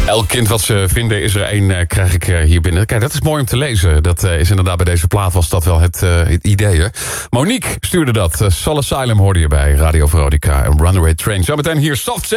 Elk kind wat ze vinden is er één, krijg ik hier binnen. Kijk, dat is mooi om te lezen. Dat is inderdaad bij deze plaat was dat wel het idee. Hè? Monique stuurde dat. Soul Asylum hoorde je bij Radio Veronica en Runaway Train. Zometeen hier Soft